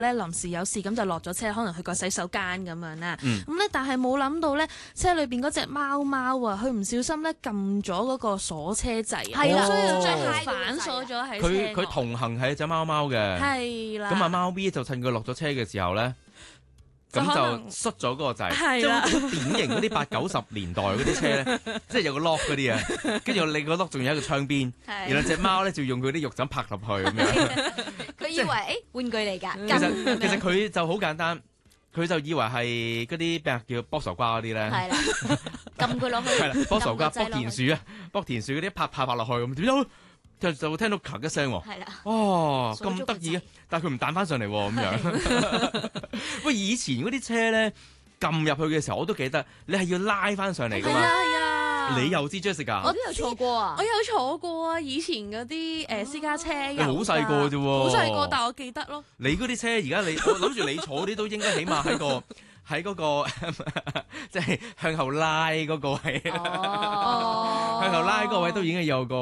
咧臨時有事咁就落咗車，可能去個洗手間咁樣啦。咁咧但係冇諗到咧，車裏邊嗰隻貓貓啊，佢唔小心咧撳咗嗰個鎖車掣啊， 係啦， 所以就將哦佢反鎖咗喺車外。 佢同行係隻貓貓嘅， 係啦。 咁啊貓 B 就趁佢落咗車嘅時候咧。咁就摔咗嗰個掣，即係好似典型嗰啲80、90年代嗰啲車咧，即係有個 lock 嗰啲啊，跟住你個 lock 仲有一個窗邊，然後隻貓咧就用佢啲肉枕拍入去咁樣。 佢以為玩具嚟㗎， 其實佢就好簡單，佢就以為係嗰啲咩叫剝傻瓜嗰啲咧， 係啦，撳佢落去， 係啦，剝傻瓜、剝田薯啊，剝田薯嗰啲拍落去咁，點解？就聽到咔一聲喎，哦咁得意嘅，但係佢唔彈翻上嚟喎咁樣。喂，以前嗰啲車咧撳入去嘅時候，我都記得你係要拉翻上嚟㗎嘛。 係啊， 你又知 Jessica？ 我都有坐過啊， 我有坐過啊，以前嗰啲私家車有。 你好細個啫喎， 好細個，但我記得咯。 你嗰啲車而家我諗住你坐啲都應該起碼喺嗰個即係向後拉嗰個位，向後拉嗰個位都已經有個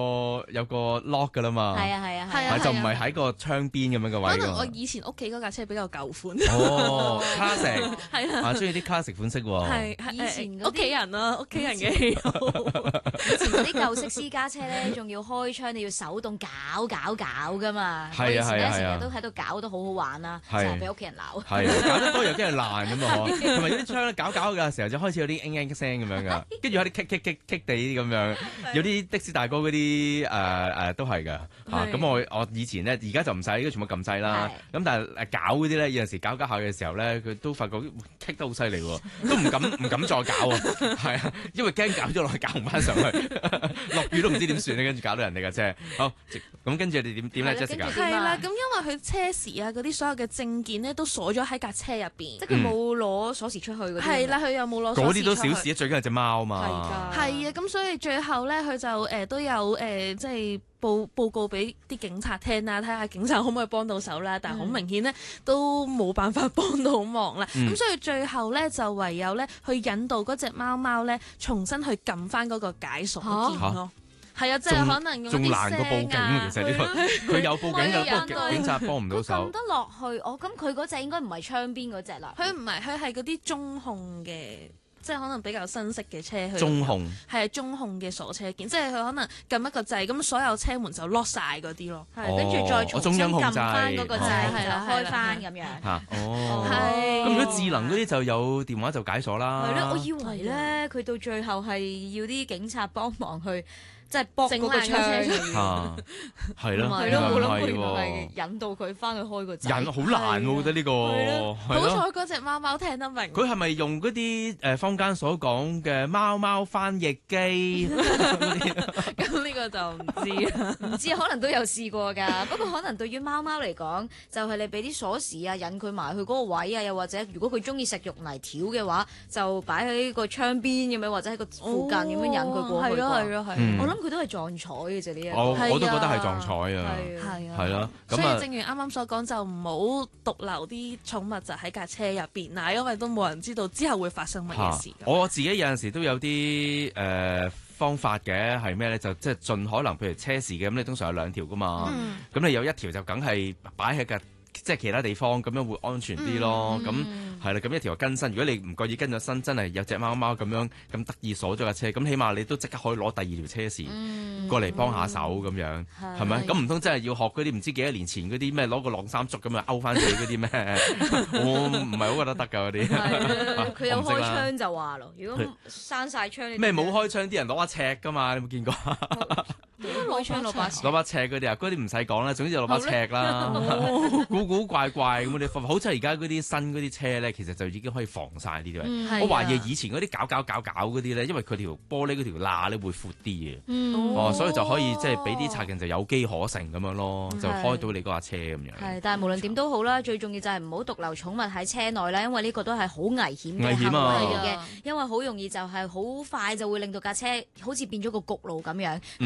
lock 㗎啦嘛。 係啊， 就唔係喺個窗邊咁樣嘅位。 可能我以前屋企嗰架車比較舊款。 哦，classic 係啦， 中意啲 classic 款式喎。 係以前屋企人啊，屋企人嘅喜好。 以前嗰啲舊式私家車咧，仲要開窗，你要手動搞㗎嘛。我以前咧成日都喺度搞得好好玩啦，成日俾屋企人鬧。 係搞得多又驚係爛咁啊！同埋有啲窗咧搞嘅時候就開始有啲嘭聲咁樣噶，跟住有啲棘地咁樣，有啲的士大哥嗰啲都係㗎嚇。咁我以前咧而家就唔使，而家全部撳掣啦。咁但係搞嗰啲咧，有陣時搞下嘅時候咧，佢都發覺棘得好犀利喎，都唔敢再搞啊。係啊，因為驚搞咗落去搞唔翻上去，落雨都唔知點算咧，跟住搞到人哋架車。好，咁跟住你點咧 Jessica？ 係啦，咁因為佢車匙啊嗰啲所有嘅證件咧都鎖咗喺架車入邊， 即係佢冇攞鎖匙出去嗰啲。 係啦，佢又冇攞鎖匙出去。 嗰啲都小事，最緊係隻貓嘛。 係啊，咁所以最後咧，佢就都有即係報告俾啲警察聽啦，睇下警察可唔可以幫到手啦。但係好明顯咧，都冇辦法幫到忙啦。咁所以最後咧，就唯有咧去引導嗰隻貓貓咧，重新去撳翻嗰個解鎖鍵咯。係啊，即係可能仲難過報警。其實呢個佢有報警㗎，不過警察幫唔到手。 撳得落去，咁佢嗰隻應該唔係窗邊嗰隻啦。 佢唔係，佢係嗰啲中控嘅。即係可能比較新式嘅車， 中控係中控嘅鎖車鍵，即係佢可能撳一個掣，咁所有車門就 lock 曬嗰啲咯。 係，跟住再重新撳翻嗰個掣，係啦，開翻咁樣。 嚇， 係。 咁如果智能嗰啲就有電話就解鎖啦。 係咯，我以為咧佢到最後係要啲警察幫忙去。即係駁嗰個窗， 係咯， 冇諗過原來係引導佢翻去開個掣， 好難喎，我覺得呢個。 好彩嗰隻貓貓聽得明。 佢係咪用嗰啲坊間所講嘅貓貓翻譯機嗰啲？ 咁呢個就唔知啦， 唔知可能都有試過㗎。不過可能對於貓貓嚟講，就係你俾啲鎖匙啊，引佢埋去嗰個位啊，又或者如果佢中意食肉泥條嘅話，就擺喺個窗邊咁樣，或者喺個附近咁樣引佢過去。 係咯，我諗佢都係撞彩嘅啫，呢一個我都覺得係撞彩啊，係咯。 所以正如啱啱所講，就唔好獨留啲寵物就喺架車入邊啦，因為都冇人知道之後會發生乜嘢事。 我自己有陣時都有啲方法嘅，係咩咧？就即係盡可能，譬如車匙嘅咁，你通常有2條噶嘛，咁你有一條就梗係擺喺架即係其他地方，咁樣會安全啲咯。咁係啦，咁一條更新。如果你唔覺意跟咗身，真係有隻貓貓咁樣咁得意鎖咗架車，咁起碼你都即刻可以攞第2條車匙過嚟幫下手咁樣，係咪？咁唔通真係要學嗰啲唔知幾多年前嗰啲咩攞個晾衫竹咁樣勾翻自己嗰啲咩？我唔係好覺得得㗎嗰啲。 佢有開窗就話咯，如果閂晒窗， 咩冇開窗啲人攞把尺㗎嘛？你有冇見過？ 攞槍攞把尺嗰啲啊，嗰啲唔使講啦，總之就攞把尺啦，古怪咁嗰啲，好似而家嗰啲新嗰啲車咧，其實就已經可以防曬呢啲位。我懷疑以前嗰啲搞嗰啲咧，因為佢條玻璃嗰條罅咧會闊啲嘅，所以就可以即係俾啲賊人就有機可乘咁樣咯，就開到你嗰架車咁樣。 係，但係無論點都好啦，最重要就係唔好獨留寵物喺車內啦，因為呢個都係好危險嘅行為嘅，因為好容易就係好快就會令到架車好似變咗個焗爐咁樣，咁會引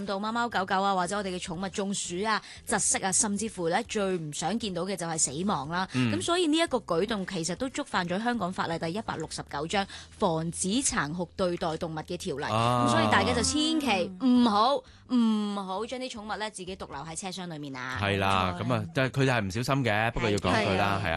到貓貓狗狗啊，或者我哋嘅寵物中暑啊、窒息啊，甚至乎咧最唔想見到嘅就係死亡啦。咁所以呢一個舉動其實都觸犯咗香港法例第169章防止殘酷對待動物嘅條例。咁所以大家就千祈唔好將啲寵物咧自己獨留喺車廂裡面啊。 係啦，咁啊，但係佢哋係唔小心嘅，不過要講句啦，係啊。